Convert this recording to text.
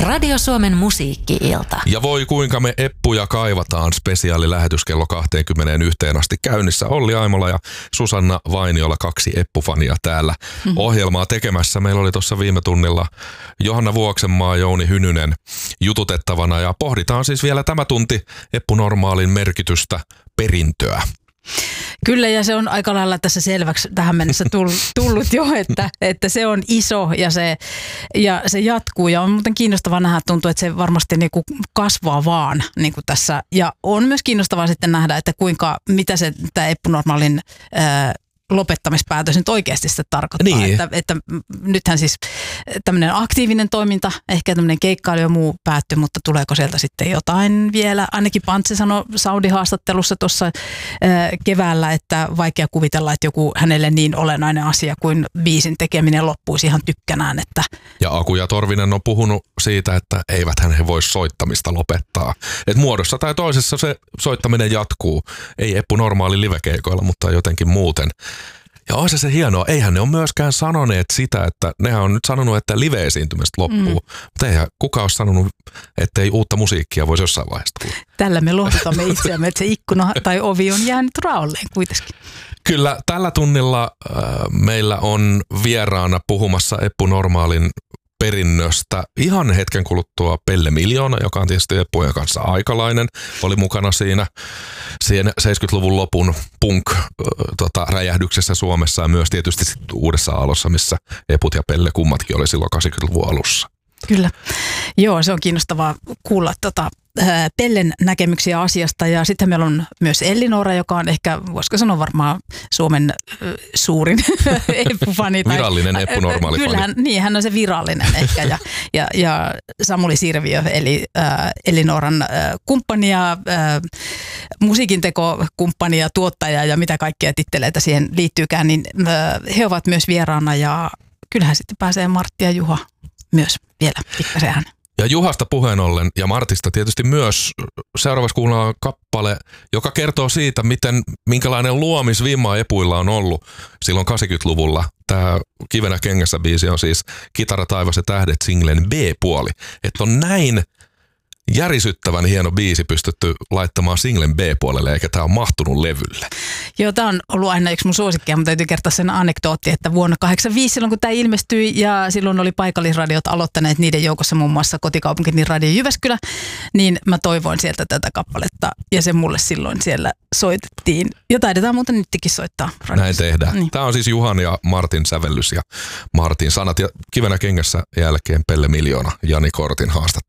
Radio Suomen musiikki-ilta. Ja voi kuinka me Eppuja kaivataan, spesiaalilähetys kello 21 asti käynnissä. Olli Aimola ja Susanna Vainiola, 2 Eppu-fania täällä ohjelmaa tekemässä. Meillä oli tuossa viime tunnilla Johanna Vuoksenmaa, Jouni Hynynen jututettavana ja pohditaan siis vielä tämä tunti Eppu-normaalin merkitystä, perintöä. Kyllä, ja se on aika lailla tässä selväksi tähän mennessä tullut jo, että se on iso ja se jatkuu. Ja on muuten kiinnostavaa nähdä, tuntuu, että se varmasti niinku kasvaa vaan niinku tässä. Ja on myös kiinnostavaa sitten nähdä, että mitä se tämä Eppu-normaalin lopettamispäätös nyt oikeasti se tarkoittaa. Niin. Että nythän siis tämmöinen aktiivinen toiminta, ehkä tämmöinen keikkailu ja muu päättyi, mutta tuleeko sieltä sitten jotain vielä? Ainakin Pantse sanoi Saudi-haastattelussa tuossa keväällä, että vaikea kuvitella, että joku hänelle niin olennainen asia kuin biisin tekeminen loppuisi ihan tykkänään. Että Ja Aku ja Torvinen on puhunut siitä, että eiväthän he voi soittamista lopettaa. Et muodossa tai toisessa se soittaminen jatkuu. Ei Eppu-normaali livekeikoilla, mutta jotenkin muuten. Ja on se hienoa. Eihän ne ole myöskään sanoneet sitä, että nehän on nyt sanonut, että live-esiintymistä loppuu. Mutta eihän kukaan ole sanonut, että ei uutta musiikkia voisi jossain vaiheessa tulla. tällä me lohdutamme itseämme, että se ikkuna tai ovi on jäänyt raolleen kuitenkin. Kyllä, tällä tunnilla meillä on vieraana puhumassa Eppu-normaalin perinnöstä ihan hetken kuluttua Pelle Miljoona, joka on tietysti Eppujen kanssa aikalainen. Oli mukana siinä 70-luvun lopun punk-räjähdyksessä Suomessa ja myös tietysti Uudessa Aallossa, missä Eput ja Pelle kummatkin oli silloin 80-luvun alussa. Kyllä. Joo, se on kiinnostavaa kuulla Pellen näkemyksiä asiasta. Ja sitten meillä on myös Elli-Noora, joka on ehkä, voisiko sanoa varmaan Suomen suurin Eppu-fani. Virallinen Eppu-normaali fani. Kyllähän, niin, hän on se virallinen ehkä. Ja Samuli Sirviö, eli Elli-Nooran kumppani ja musiikintekokumppani ja tuottaja ja mitä kaikkea titteleitä siihen liittyykään, niin he ovat myös vieraana ja kyllähän sitten pääsee Martti ja Juha myös vielä pikkasen hän. Ja Juhasta puheen ollen ja Martista tietysti myös seuraavaksi kuullaan kappale, joka kertoo siitä, minkälainen luomisvimma Epuilla on ollut silloin 80-luvulla. Tämä Kivenä kengässä -biisi on siis Kitara, taivas ja tähdet -singlen B-puoli. Että on näin järisyttävän hieno biisi pystytty laittamaan singlen B-puolelle, eikä tämä ole mahtunut levylle. Joo, tämä on ollut aina yksi mun suosikkia, mutta täytyy kertoa sen anekdootti, että vuonna 1985 silloin kun tämä ilmestyi ja silloin oli paikallisradiot aloittaneet niiden joukossa muun muassa kotikaupunkini Radio Jyväskylä, niin mä toivoin sieltä tätä kappaletta ja se mulle silloin siellä soitettiin. Ja taidetaan muuten nytkin soittaa radiossa. Näin tehdään. Niin. Tämä on siis Juhan ja Martin sävellys ja Martin sanat ja Kivenä kengässä jälkeen Pelle Miljoona, Jani Kortin haastattelu.